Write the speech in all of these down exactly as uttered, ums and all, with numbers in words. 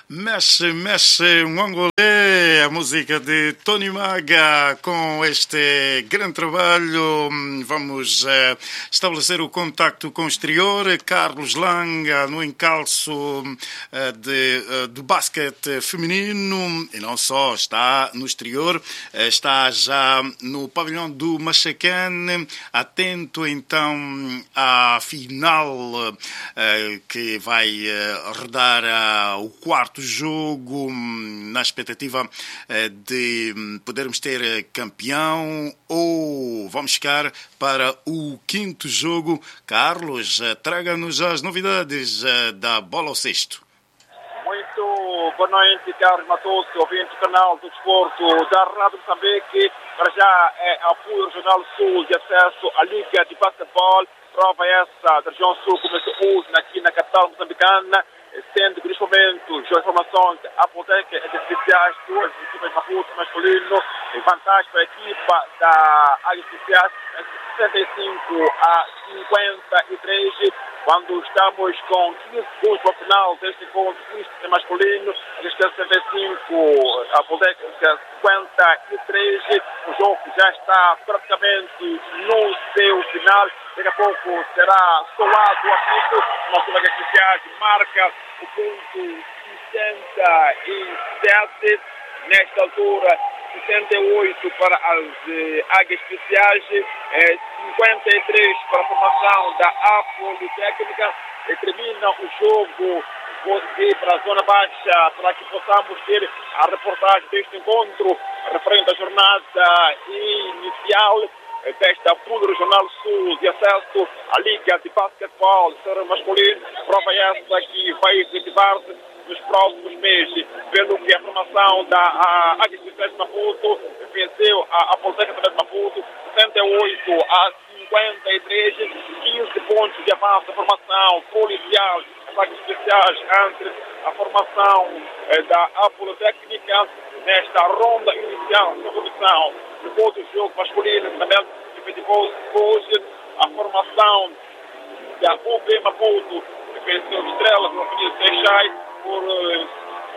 Mexe, mexe, Mongolê, a música de Tony Maga. Com este grande trabalho vamos uh, estabelecer o contacto com o exterior. Carlos Langa no encalço uh, de, uh, do basquete feminino, e não só, está no exterior, uh, está já no pavilhão do Machacan, atento então à final uh, que vai uh, rodar uh, o quarto jogo, na expectativa de podermos ter campeão, ou vamos ficar para o quinto jogo. Carlos, traga-nos as novidades da bola ao cesto. Muito boa noite, Carlos Matoso, ouvinte do canal do desporto da Rádio Moçambique. Para já é a apoio regional sul de acesso à Liga de Basquetebol. Prova essa da região sul começou hoje aqui na capital moçambicana, sendo que neste momento já informações a Polteca é de especiais, duas equipas de Maputo masculino, em vantagem para a equipa da Águia Especiais, sessenta e cinco a cinquenta e três, quando estamos com quinze segundos para o final deste encontro masculino, sessenta e cinco a Polteca cinquenta e três, o jogo já está praticamente no seu final. Daqui a pouco será soado o apito, nosso Águia Especiais marca o ponto sessenta e sete, nesta altura sessenta e oito para as eh, Águias Especiais, eh, cinquenta e três para a formação da A Politécnica, e termina o jogo. Vou seguir para a zona baixa para que possamos ter a reportagem deste encontro referente à jornada inicial desta Fundo Regional Sul de acesso à Liga de Basquetebol masculino. Prova essa que vai efetivar-se nos próximos meses, pelo que a formação da Águia Especiais de Maputo venceu a, a Politécnica de Maputo sessenta e oito a cinquenta e três, quinze pontos de avanço da formação policial das Águias Especiais entre a formação eh, da A Politécnica nesta ronda inicial da competição. Depois do jogo masculino também efetivou hoje a formação da U P Maputo, que venceu Estrela no Avenida Seixai por uh,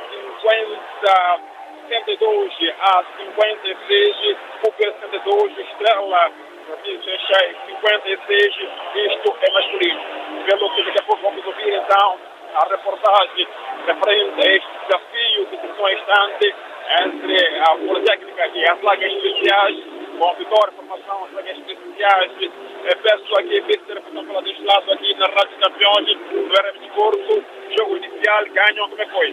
cinquenta, sessenta e dois a cinquenta e seis, U P sessenta e dois, Estrela no Avenida Seixai cinquenta e seis, isto é masculino. Pelo que daqui a pouco vamos ouvir então a reportagem referente a este desafio que se um instante entre a Politécnica e as Águias Especiais, com a vitória, formação das Águias Especiais. Peço aqui a vice-repetição pela deste lado aqui na Rádio Campeões do R M Desporto. Jogo inicial, ganham, como é que foi?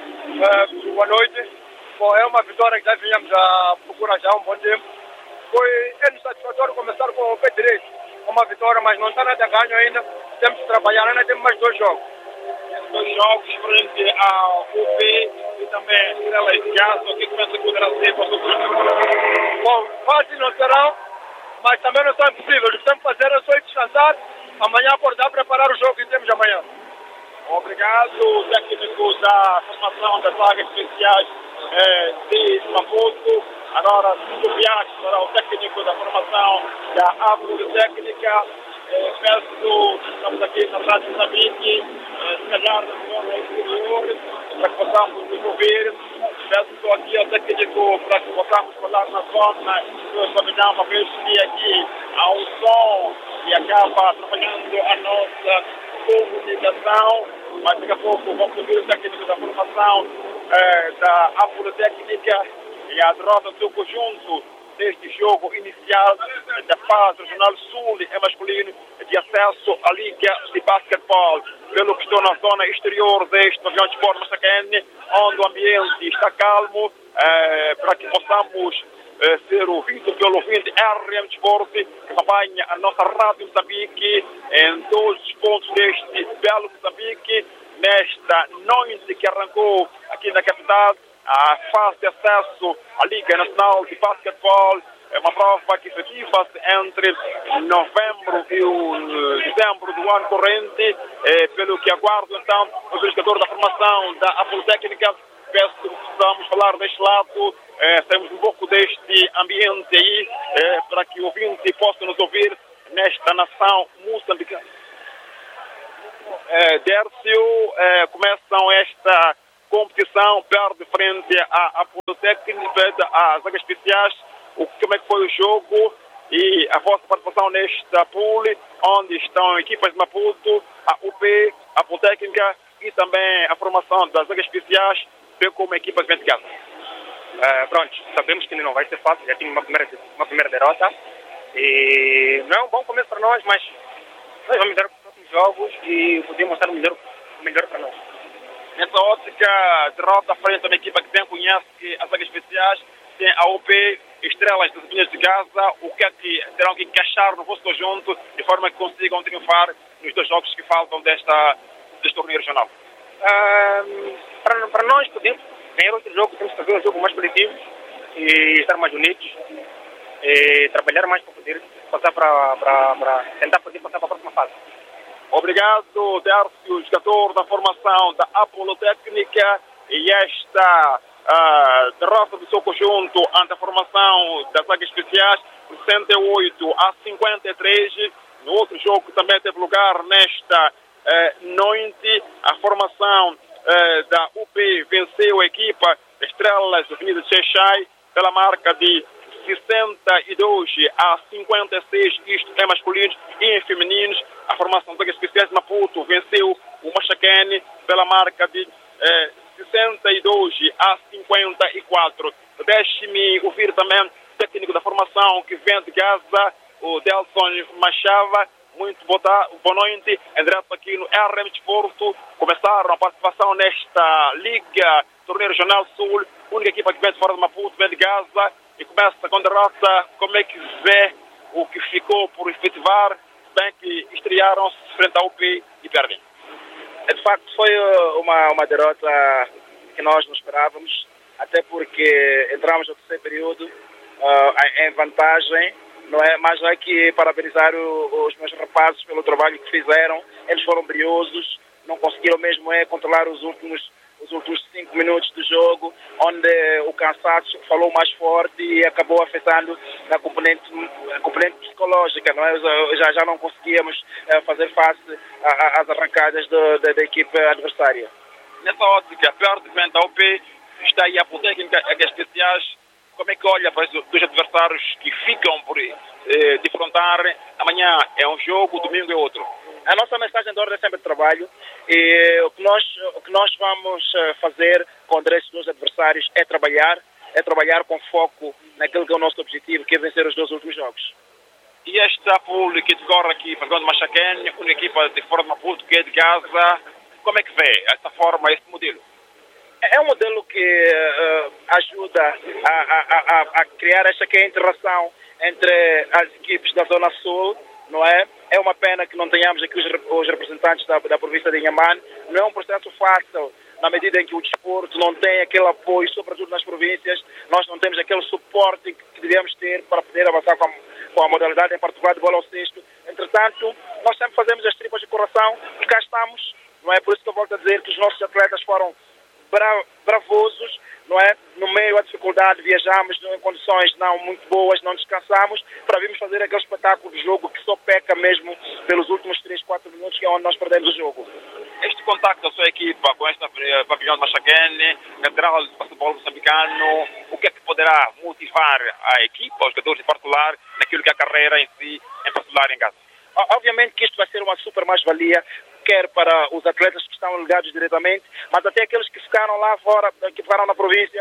Uh, boa noite. Bom, é uma vitória que já vinhamos a procurar já há um bom tempo. Foi é satisfatório começar com o pé direito. Uma vitória, mas não está nada ganho ainda. Temos que trabalhar, ainda temos mais dois jogos. Dois jogos frente ao U P e também Estrela e Piazza. O que começa a poderá ser para o futuro? Bom, fácil não serão, mas também não são impossíveis. O que temos que fazer é só descansar. Amanhã acordar, preparar o jogo que temos amanhã. Obrigado, técnico da formação das Águias Especiais eh, de Maputo. Agora, Silvio Biac será o técnico da formação da A Politécnica. Eh, peço, estamos aqui na Rádio Moçambique, eh, se calhar na zona exterior, para que possamos nos ouvir. Peço aqui ao técnico para que possamos falar na zona do pavilhão, uma vez que aqui há um som e acaba atrapalhando a nossa comunicação, mas daqui a pouco vamos ouvir o técnico da formação eh, da A Politécnica e a derrota do seu conjunto deste jogo inicial da fase regional sul é masculino de acesso à Liga de Basquetebol. Pelo que estou na zona exterior deste pavilhão de esporte Machacan, onde o ambiente está calmo, eh, para que possamos eh, ser ouvido pelo ouvinte R M Desporto, que acompanha a nossa Rádio Moçambique em todos os pontos deste belo Moçambique, nesta noite que arrancou aqui na capital a fase de acesso à Liga Nacional de Basquetebol. É uma prova que efetiva-se entre novembro e o dezembro do ano corrente, é, pelo que aguardo então o verificador da formação da Politécnica. Peço que possamos falar deste lado, é, temos um pouco deste ambiente aí, é, para que o ouvinte possa nos ouvir nesta nação moçambicana. É, Dércio, é, começam esta competição perde frente à, à Politécnica, às Águas Especiais. O, como é que foi o jogo e a vossa participação nesta pool, onde estão equipas de Maputo, a U P, a Politécnica e também a formação das Águas Especiais, bem como a equipa de Vente Gaza. Uh, pronto, sabemos que não vai ser fácil, já tinha uma primeira, uma primeira derrota e não é um bom começo para nós, mas nós vamos dar os próximos jogos e podemos mostrar o melhor, o melhor para nós. Nessa ótica, derrota frente a uma equipa que bem conhece que as Águas Especiais, tem a U P, Estrelas das Vinhas de Gaza, o que é que terão que encaixar no vosso conjunto de forma que consigam triunfar nos dois jogos que faltam desta, deste torneio regional? Uh, para, para nós, podemos ganhar outro jogo, temos que fazer um jogo mais coletivo e estar mais unidos e trabalhar mais para poder passar para, para, para tentar poder passar para a próxima fase. Obrigado, Tércio, jogador da formação da Apolotécnica, e esta uh, derrota do seu conjunto ante a formação das Águas Especiais, sessenta e oito a cinquenta e três. No outro jogo que também teve lugar nesta uh, noite, a formação uh, da U P venceu a equipa Estrelas da Avenida de Xexai pela marca de sessenta e dois a cinquenta e seis, isto em masculinos, e em femininos. A formação das Águas Especiais de Maputo venceu o Machaquene pela marca de eh, sessenta e dois a cinquenta e quatro. Deixe-me ouvir também o técnico da formação que vem de Gaza, o Delson Machava. Muito boa, boa noite, em direto aqui no R M Desporto. Começaram a participação nesta Liga Torneio Regional Sul, única equipa que vem de fora de Maputo, vem de Gaza, e começa com derrota. Como é que vê o que ficou por efetivar, bem que estrearam-se frente ao U P e perdem? De facto, foi uma, uma derrota que nós não esperávamos, até porque entramos no terceiro período uh, em vantagem, não é? Mas há que parabenizar o, os meus rapazes pelo trabalho que fizeram. Eles foram briosos, não conseguiram mesmo é, controlar os últimos os últimos cinco minutos do jogo, onde o cansaço falou mais forte e acabou afetando a componente, a componente psicológica, não é? Já, já não conseguíamos uh, fazer face às arrancadas do, da, da equipe adversária. Nessa ótica, perde frente ao U P, está aí a Politécnica, as Especiais. Como é que olha para os dois adversários que ficam por eh, defrontar? Amanhã é um jogo, domingo é outro. A nossa mensagem de ordem é sempre de trabalho, e o que nós, o que nós vamos fazer contra esses dois adversários é trabalhar, é trabalhar com foco naquilo que é o nosso objetivo, que é vencer os dois últimos jogos. E esta pool que decorre aqui, para o Machaquene, uma equipa de fora de Maputo, que é de Gaza, como é que vê essa forma, esse modelo? É um modelo que uh, ajuda a, a, a, a criar esta que é a interação entre as equipes da Zona Sul, não é? É uma pena que não tenhamos aqui os, os representantes da, da província de Inhambane. Não é um processo fácil, na medida em que o desporto não tem aquele apoio, sobretudo nas províncias. Nós não temos aquele suporte que, que devemos ter para poder avançar com a, com a modalidade, em particular de bola ao cesto. Entretanto, nós sempre fazemos as tripas de coração e cá estamos, não é? Por isso que eu volto a dizer que os nossos atletas foram bra, bravosos, não é? No meio da dificuldade, viajamos em condições não muito boas, não descansamos, para virmos fazer aquele espetáculo de jogo que só peca mesmo pelos últimos três, quatro minutos, que é onde nós perdemos o jogo. Este contacto da sua equipa com esta pavilhão de Machaquene, Catedral de Basquetebol Moçambicano, o que é que poderá motivar a equipa, os jogadores em particular, naquilo que é a carreira em si, em particular em Gaza? Obviamente que isto vai ser uma super mais-valia, quer para os atletas que estão ligados diretamente, mas até aqueles que ficaram lá fora, que ficaram na província,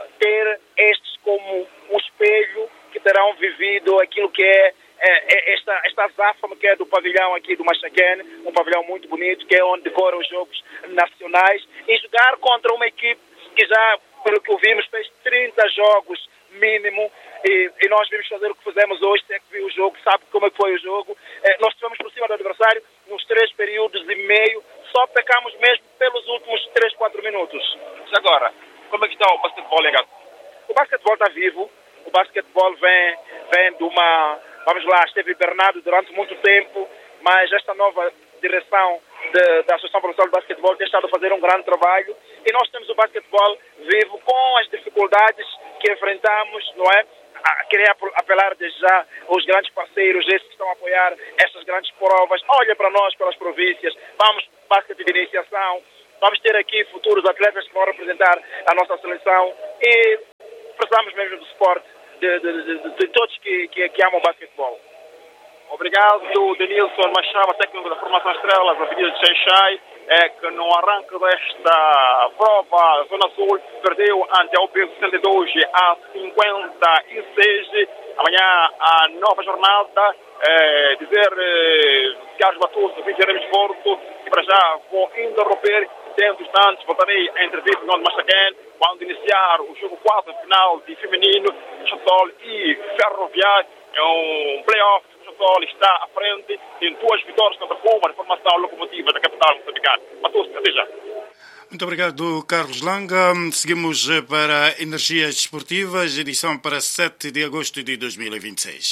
ter estes como um espelho que terão vivido aquilo que é, é, é esta, esta azáfama que é do pavilhão aqui do Machaquene, um pavilhão muito bonito, que é onde decoram os jogos nacionais, e jogar contra uma equipe que já, pelo que ouvimos, fez trinta jogos mínimo, e, e nós vimos fazer o que fizemos hoje. Se é que viu o jogo, sabe como é que foi o jogo. É, nós estivemos por cima do adversário nos três períodos e meio, só pecamos mesmo pelos últimos três, quatro minutos. Agora, como é que está o basquetebol em Gaza? O basquetebol está vivo, o basquetebol vem, vem de uma, vamos lá, esteve hibernado durante muito tempo, mas esta nova direção de, da Associação Profissional de Basquetebol tem estado a fazer um grande trabalho, e nós temos o basquetebol vivo com as dificuldades que enfrentamos, não é? A querer apelar desde já aos grandes parceiros, esses que estão a apoiar estas grandes provas. Olha para nós, pelas províncias, vamos basquete de iniciação, vamos ter aqui futuros atletas que vão representar a nossa seleção e precisamos mesmo do suporte de, de, de, de todos que, que, que amam o basquetebol. Obrigado, Denilson Machado, técnico da Formação Estrelas, Avenida de Xai-Xai, é que no arranque desta prova, a Zona Sul perdeu ante a U P sessenta e dois a cinquenta e seis. Amanhã a nova jornada, é, dizer é, Carlos Batuto, vinceremos esforço, e para já vou interromper, dentro de instantes voltarei a entrevista no Machaquén, quando iniciar o jogo quatro final de feminino, Chassol e Ferroviário, é um play-off. O Chassol está à frente, tem duas vitórias contra uma formação locomotiva da capital moçambicana. Matos, até já. Muito obrigado, Carlos Langa. Seguimos para Energias Desportivas, edição para sete de agosto de dois mil e vinte e seis.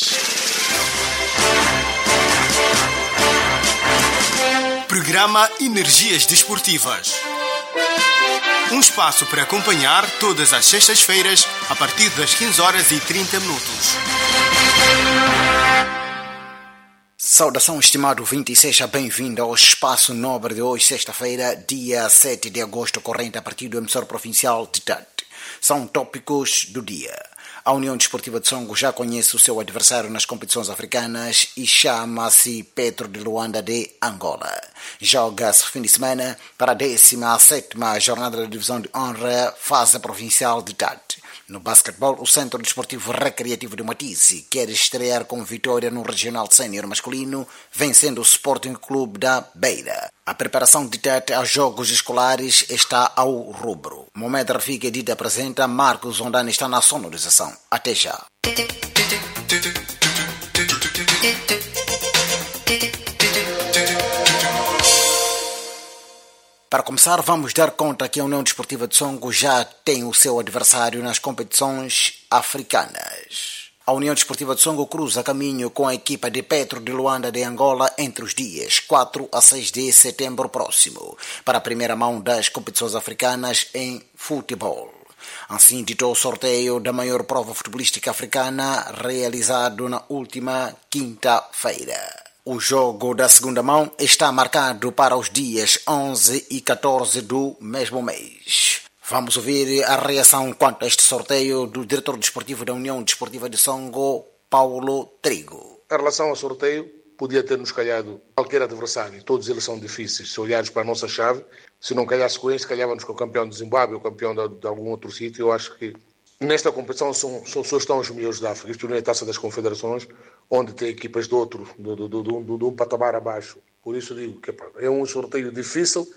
Programa Energias Desportivas. Um espaço para acompanhar todas as sextas-feiras, a partir das quinze horas e trinta minutos. Saudação, estimado vinte e seis, bem-vindo ao Espaço Nobre de hoje, sexta-feira, dia sete de agosto, corrente a partir do emissor provincial de Tete. São tópicos do dia. A União Desportiva de Songo já conhece o seu adversário nas competições africanas e chama-se Petro de Luanda de Angola. Joga-se fim de semana para a décima sétima jornada da Divisão de Honra, fase provincial de Tete. No basquetebol, o Centro Desportivo Recreativo de Matize quer estrear com vitória no Regional Sénior masculino, vencendo o Sporting Clube da Beira. A preparação de Tete aos jogos escolares está ao rubro. Mohamed Rafik Edith apresenta, Marcos Ondani está na sonorização. Até já. Para começar, vamos dar conta que a União Desportiva de Songo já tem o seu adversário nas competições africanas. A União Desportiva de Songo cruza caminho com a equipa de Petro de Luanda de Angola entre os dias quatro a seis de setembro próximo, para a primeira mão das competições africanas em futebol. Assim ditou o sorteio da maior prova futebolística africana realizado na última quinta-feira. O jogo da segunda mão está marcado para os dias onze e catorze do mesmo mês. Vamos ouvir a reação quanto a este sorteio do diretor desportivo da União Desportiva de Songo, Paulo Trigo. Em relação ao sorteio, podia ter-nos calhado qualquer adversário. Todos eles são difíceis. Se olharmos para a nossa chave, se não calhasse com este, calhávamos com o campeão de Zimbábue, o campeão de, de algum outro sítio. Eu acho que nesta competição são, são, só estão os melhores da África. Isto não é a Taça das Confederações, onde tem equipas de outro, de, de, de, de, de um patamar abaixo. Por isso digo que é um sorteio difícil,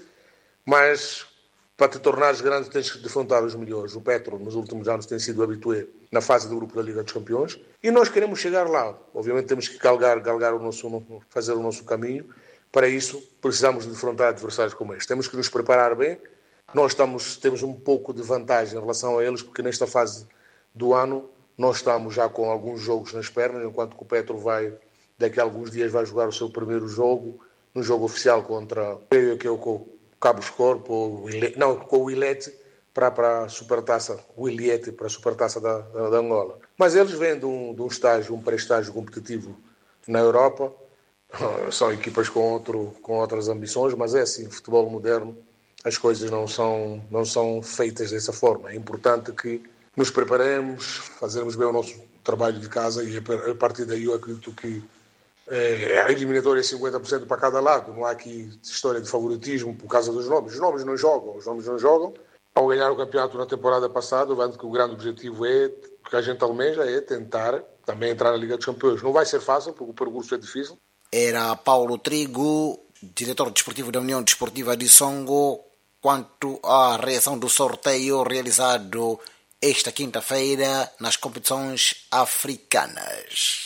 mas para te tornares grande tens que defrontar os melhores. O Petro, nos últimos anos, tem sido habitué na fase do grupo da Liga dos Campeões e nós queremos chegar lá. Obviamente temos que galgar, galgar o nosso, fazer o nosso caminho. Para isso, precisamos de defrontar adversários como este. Temos que nos preparar bem. Nós estamos, temos um pouco de vantagem em relação a eles, porque nesta fase do ano nós estamos já com alguns jogos nas pernas, enquanto que o Petro vai, daqui a alguns dias, vai jogar o seu primeiro jogo, no jogo oficial contra, que é o Cabo Escorpo, ou não, com o Ilete, para, para a Supertaça, o Iliete, para a Supertaça da, da, da Angola. Mas eles vêm de um, de um estágio, um pré-estágio competitivo na Europa, são equipas com, outro, com outras ambições, mas é assim, futebol moderno, as coisas não são, não são feitas dessa forma. É importante que nos preparemos, fazermos bem o nosso trabalho de casa e a partir daí eu acredito que é, a eliminatória é cinquenta por cento para cada lado. Não há aqui história de favoritismo por causa dos nomes. Os nomes não jogam, os nomes não jogam. Ao ganhar o campeonato na temporada passada, vendo que o grande objetivo é, que a gente almeja, é tentar também entrar na Liga dos Campeões. Não vai ser fácil, porque o percurso é difícil. Era Paulo Trigo, diretor desportivo da União Desportiva de Songo, quanto à reação do sorteio realizado esta quinta-feira nas competições africanas.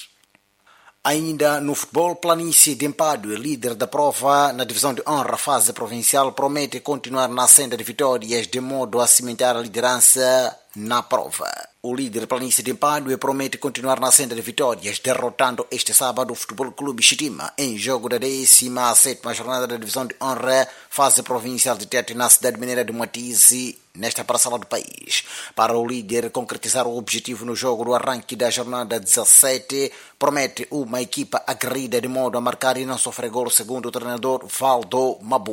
Ainda no futebol, Planície de Empadue, líder da prova na divisão de honra fase provincial, promete continuar na senda de vitórias de modo a cimentar a liderança na prova. O líder Planície de Empadue promete continuar na senda de vitórias, derrotando este sábado o Futebol Clube Chitima em jogo da décima sétima jornada da divisão de honra fase provincial de Tete na cidade mineira de Matize, nesta parcela do país. Para o líder concretizar o objetivo no jogo do arranque da jornada dezassete, promete uma equipa aguerrida de modo a marcar e não sofrer gol, segundo o treinador Valdo Mabui.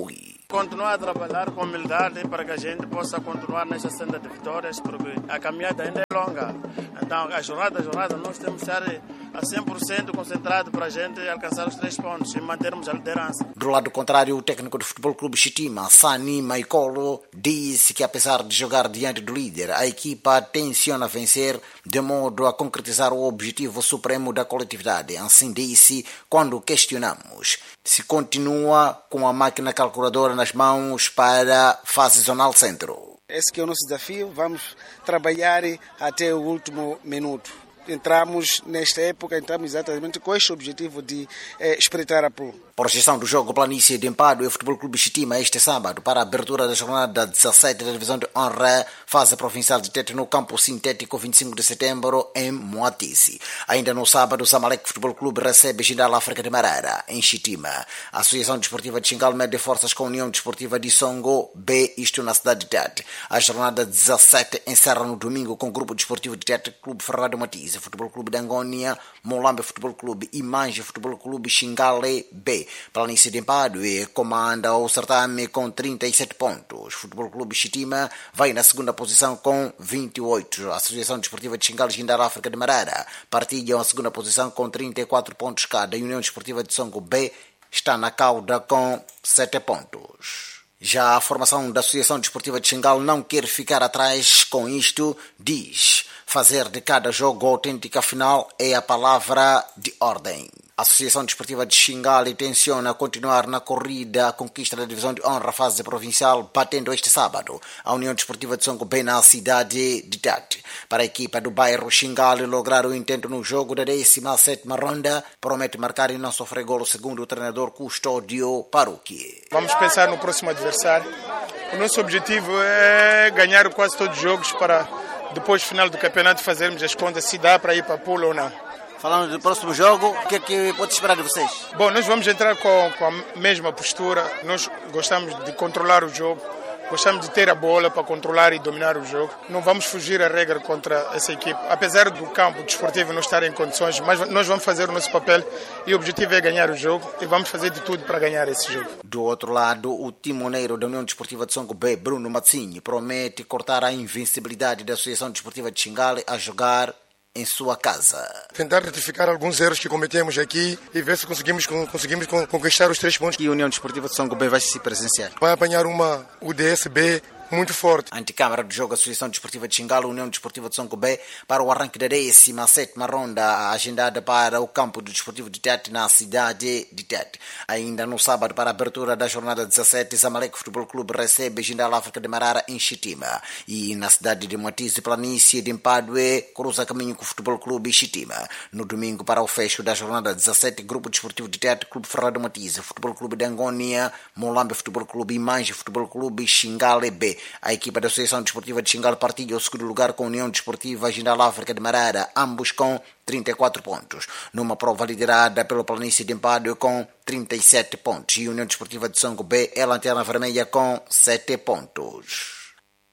Continuar a trabalhar com humildade para que a gente possa continuar nesta senda de vitórias, porque a caminhada ainda é longa. Então, a jornada a jornada, nós temos que estar a cem por cento concentrado para a gente alcançar os três pontos e mantermos a liderança. Do lado contrário, o técnico do Futebol Clube Chitima, Sani Maikolo, disse que apesar de jogar diante do líder, a equipa tenciona vencer de modo a concretizar o objetivo supremo da coletividade. Assim disse, quando questionamos se continua com a máquina calculadora nas mãos para a fase zonal centro. Esse que é o nosso desafio, vamos trabalhar até o último minuto. Entramos nesta época, entramos exatamente com este objetivo de eh, espreitar a pool. Projeção do jogo Planície de Empado e o Futebol Clube Chitima este sábado para a abertura da jornada dezassete da Divisão de Honra, fase provincial de Tete no campo sintético vinte e cinco de setembro em Moatize. Ainda no sábado, o Zamalek Futebol Clube recebe Jindal África de Marara em Chitima. A Associação Desportiva de Xingal mede forças com a União Desportiva de Songo B, isto na cidade de Tete. A jornada dezassete encerra no domingo com o Grupo Desportivo de Tete, Clube Ferrado Moatize, Futebol Clube de Angônia, Molambe Futebol Clube e Manje Futebol Clube Xingale B. Planície de Empadue comanda o certame com trinta e sete pontos. Futebol Clube Chitima vai na segunda posição com vinte e oito. A Associação Desportiva de Xingal Jindal África de Marara partilham a segunda posição com trinta e quatro pontos cada. A União Desportiva de Songo B está na cauda com sete pontos. Já a formação da Associação Desportiva de Xingal não quer ficar atrás com isto, diz: fazer de cada jogo autêntica final é a palavra de ordem. A Associação Desportiva de Xingal tenciona continuar na corrida à conquista da Divisão de Honra fase provincial, batendo este sábado a União Desportiva de Songo bem na cidade de Tete. Para a equipa do bairro Xingal lograr o intento no jogo da décima sétima ronda, promete marcar e não sofrer golo, segundo o treinador Custódio Paruqui. Vamos pensar no próximo adversário. O nosso objetivo é ganhar quase todos os jogos para depois do final do campeonato fazermos as contas se dá para ir para a pool ou não. Falando do próximo jogo, o que é que pode esperar de vocês? Bom, nós vamos entrar com, com a mesma postura. Nós gostamos de controlar o jogo, gostamos de ter a bola para controlar e dominar o jogo. Não vamos fugir à regra contra essa equipe. Apesar do campo desportivo não estar em condições, mas nós vamos fazer o nosso papel e o objetivo é ganhar o jogo e vamos fazer de tudo para ganhar esse jogo. Do outro lado, o timoneiro da União Desportiva de Songo B, Bruno Matzinho, promete cortar a invencibilidade da Associação Desportiva de Xingale a jogar em sua casa. Tentar retificar alguns erros que cometemos aqui e ver se conseguimos, conseguimos conquistar os três pontos. E a União Desportiva de Songo B vai se presenciar? Vai apanhar uma U D S B muito forte. Anticâmara do jogo Associação Desportiva de Xingala, União Desportiva de Songo B, para o arranque da décima sétima ronda, agendada para o campo do Desportivo de Tete, na cidade de Tete. Ainda no sábado, para a abertura da jornada dezassete, Zamalek Futebol Clube recebe Jindal África de Marara em Chitima. E na cidade de Moatize, Planície de Empadue, cruza caminho com o Futebol Clube Chitima. No domingo, para o fecho da jornada dezassete, Grupo Desportivo de Tete, Clube Ferrado Moatize, Futebol Clube de Angônia, Molambe Futebol Clube e Manje Futebol Clube Xingale B. A equipa da Associação Desportiva de Xingal partilha o segundo lugar com a União Desportiva Jindal África de Marara, ambos com trinta e quatro pontos. Numa prova liderada pelo Planície de Empadue com trinta e sete pontos. E a União Desportiva de Songo B é a lanterna vermelha com sete pontos.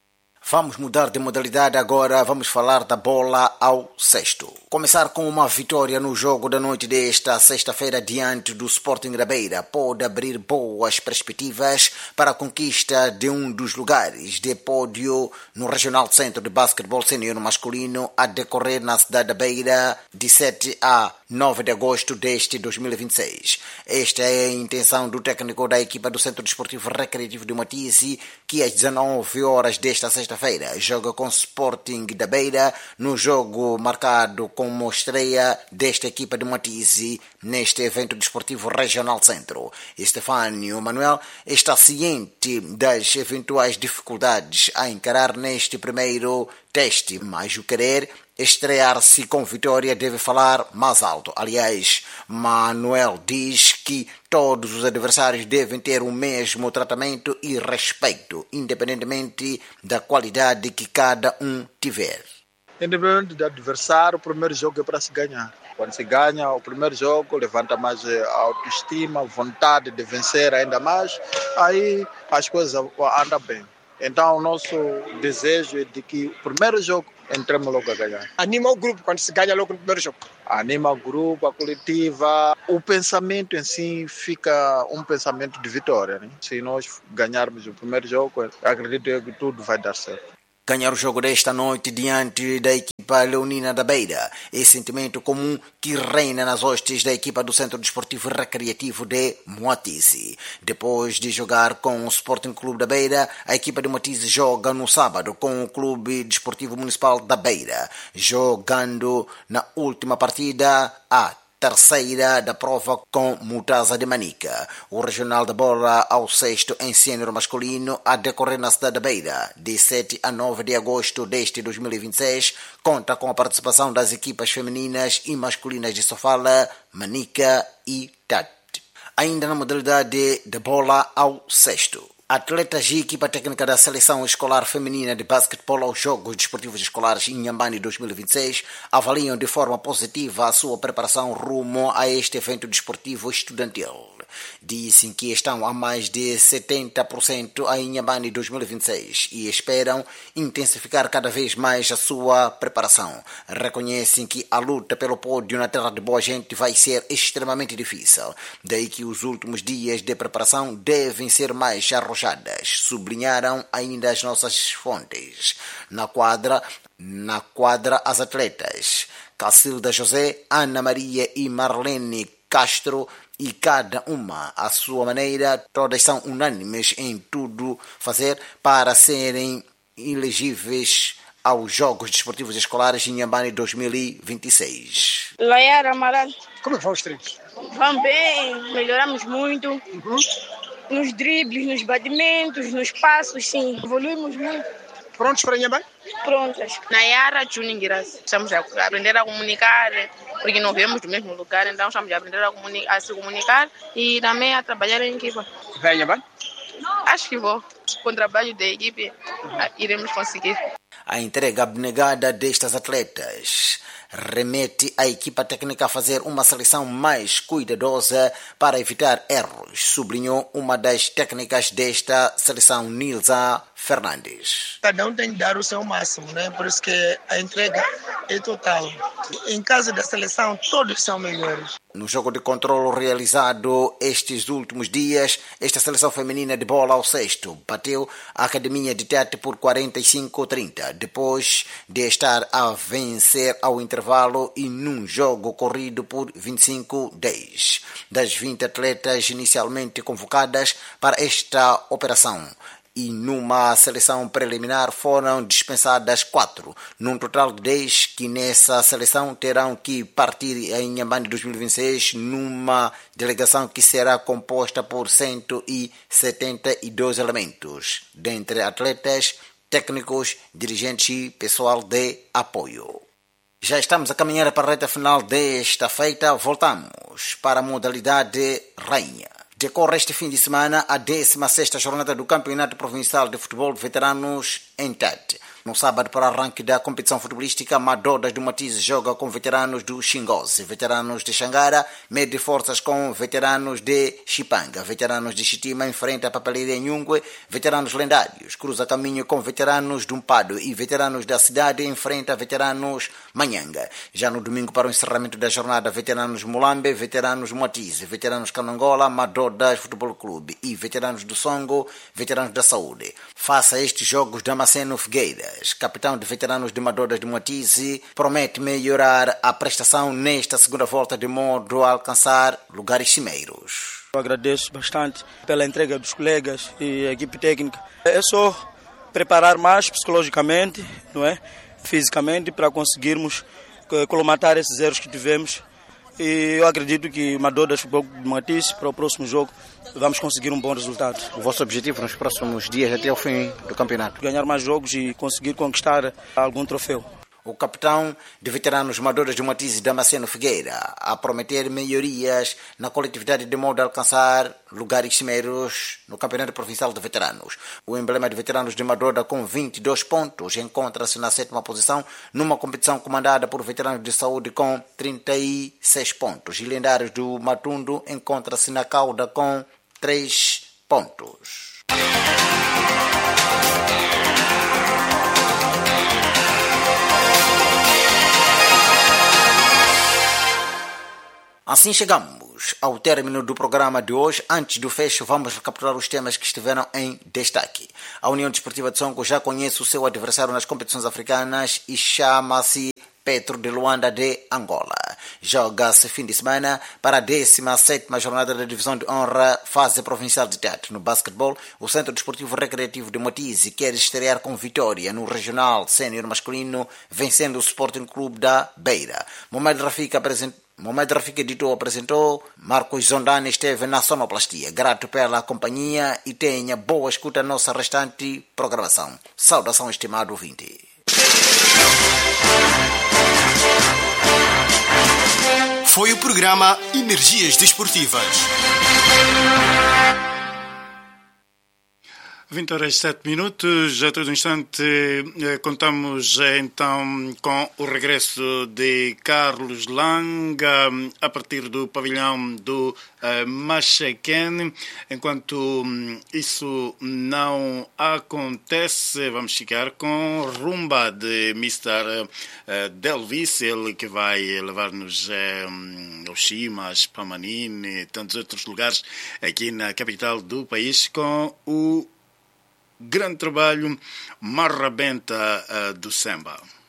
Vamos mudar de modalidade agora, vamos falar da bola ao cesto. Começar com uma vitória no jogo da noite desta sexta-feira diante do Sporting da Beira pode abrir boas perspectivas para a conquista de um dos lugares de pódio no Regional Centro de Basquetebol Sênior masculino a decorrer na cidade da Beira de sete a nove de agosto deste dois mil e vinte e seis. Esta é a intenção do técnico da equipa do Centro Desportivo Recreativo de Moatize, que às dezenove horas desta sexta-feira joga com o Sporting da Beira no jogo marcado como estreia desta equipa de Moatize neste evento desportivo Regional Centro. Estefânio Manuel está ciente das eventuais dificuldades a encarar neste primeiro teste, mas o querer estrear-se com vitória deve falar mais alto. Aliás, Manuel diz que todos os adversários devem ter o mesmo tratamento e respeito, independentemente da qualidade que cada um tiver. Independente do adversário, o primeiro jogo é para se ganhar. Quando se ganha o primeiro jogo, levanta mais a autoestima, vontade de vencer ainda mais, aí as coisas andam bem. Então, o nosso desejo é de que o primeiro jogo entramos logo a ganhar. Anima o grupo quando se ganha logo no primeiro jogo? Anima o grupo, a coletiva. O pensamento em si fica um pensamento de vitória, né? Se nós ganharmos o primeiro jogo, acredito que tudo vai dar certo. Ganhar o jogo desta noite diante da equipa leonina da Beira é sentimento comum que reina nas hostes da equipa do Centro Desportivo Recreativo de Moatize. Depois de jogar com o Sporting Clube da Beira, a equipa de Moatize joga no sábado com o Clube Desportivo Municipal da Beira, jogando na última partida a terceira da prova com Mutaza de Manica. O Regional da Bola ao sexto em sênior masculino a decorrer na cidade da Beira, de sete a nove de agosto deste dois mil e vinte e seis, conta com a participação das equipas femininas e masculinas de Sofala, Manica e Tati. Ainda na modalidade de bola ao sexto, atletas e equipa técnica da Seleção Escolar Feminina de Basquetebol aos Jogos Desportivos Escolares em Inhambane dois mil e vinte e seis avaliam de forma positiva a sua preparação rumo a este evento desportivo estudantil. Dizem que estão a mais de setenta por cento em Inhambane dois mil e vinte e seis e esperam intensificar cada vez mais a sua preparação. Reconhecem que a luta pelo pódio na terra de boa gente vai ser extremamente difícil, daí que os últimos dias de preparação devem ser mais arrojadas, sublinharam ainda as nossas fontes. Na quadra, na quadra as atletas Cacilda José, Ana Maria e Marlene Castro, e cada uma à sua maneira, todas são unânimes em tudo fazer para serem elegíveis aos Jogos Desportivos Escolares em Inhambane dois mil e vinte e seis. Layara Amaral. Como é que vão os treinos? Vão bem, melhoramos muito. Uhum. Nos dribles, nos batimentos, nos passos, sim. Evoluímos muito. Prontos para Inhambane? Prontas. Nayara Chuningiras. Estamos a aprender a comunicar, porque não viemos do mesmo lugar, então estamos a aprender a, comuni- a se comunicar e também a trabalhar em equipa. Vai Inhambane? Acho que vou. Com o trabalho da equipe, iremos conseguir. A entrega abnegada destas atletas remete a equipa técnica a fazer uma seleção mais cuidadosa para evitar erros, sublinhou uma das técnicas desta seleção, Nilza Fernandes. Cada um tem de dar o seu máximo, né? Por isso que a entrega é total. Em caso da seleção, todos são melhores. No jogo de controlo realizado estes últimos dias, esta seleção feminina de bola ao sexto bateu a Academia de Tete por quarenta e cinco a trinta, depois de estar a vencer ao intervalo e num jogo corrido por vinte e cinco a dez. Das vinte atletas inicialmente convocadas para esta operação, e numa seleção preliminar foram dispensadas quatro, num total de dez que nessa seleção terão que partir em Inhambane dois mil e vinte e seis numa delegação que será composta por cento e setenta e dois elementos, dentre atletas, técnicos, dirigentes e pessoal de apoio. Já estamos a caminhar para a reta final desta feita, voltamos para a modalidade rainha. Decorre este fim de semana a décima sexta jornada do Campeonato Provincial de Futebol de Veteranos em Tete. No sábado, para o arranque da competição futebolística, Madodas do Moatize joga com veteranos do Xingoze, veteranos de Xangara, mede forças com veteranos de Chipanga, veteranos de Chitima enfrenta a Papelaria Nhungue, veteranos lendários, cruza caminho com veteranos do Mpado e veteranos da cidade enfrenta veteranos Manhanga. Já no domingo, para o encerramento da jornada, veteranos Mulambe, veteranos Moatize, veteranos Canangola, Madodas Futebol Clube e veteranos do Songo, veteranos da Saúde. Face a estes jogos, Damasceno Figueiras, capitão de veteranos de Madodas de Moatize, promete melhorar a prestação nesta segunda volta de modo a alcançar lugares cimeiros. Eu agradeço bastante pela entrega dos colegas e a equipe técnica. É só preparar mais psicologicamente, não é? Fisicamente, para conseguirmos colmatar esses erros que tivemos. E eu acredito que Madodas Futebol de Moatize, para o próximo jogo, vamos conseguir um bom resultado. O vosso objetivo nos próximos dias até o fim do campeonato? Ganhar mais jogos e conseguir conquistar algum troféu. O capitão de veteranos Madodas de Moatize, Damasceno Figueira, a prometer melhorias na coletividade de modo a alcançar lugares cimeiros no Campeonato Provincial de Veteranos. O emblema de veteranos de Madoda, com vinte e dois pontos, encontra-se na sétima posição, numa competição comandada por veteranos de saúde com trinta e seis pontos. E lendários do Matundo encontra-se na cauda com três pontos. Assim chegamos ao término do programa de hoje. Antes do fecho, vamos recapitular os temas que estiveram em destaque. A União Desportiva de Songo já conhece o seu adversário nas competições africanas e chama-se Petro de Luanda de Angola. Joga-se fim de semana para a décima sétima jornada da Divisão de Honra, fase provincial de teatro. No basquetebol, o Centro Desportivo Recreativo de Motize quer estrear com vitória no Regional Sénior Masculino, vencendo o Sporting Clube da Beira. Mohamed Rafik apresentou Mohamed Rafik editor apresentou, Marcos Zondani esteve na sonoplastia. Grato pela companhia e tenha boa escuta na nossa restante programação. Saudação, estimado ouvinte. Foi o programa Energias Desportivas. vinte horas e sete minutos, a todo instante contamos então com o regresso de Carlos Langa a partir do pavilhão do Machaquén. Enquanto isso não acontece, vamos ficar com rumba de mister Delvis, ele que vai levar-nos ao Chimas, Pamanine e tantos outros lugares aqui na capital do país com o grande trabalho Marrabenta uh, do Samba.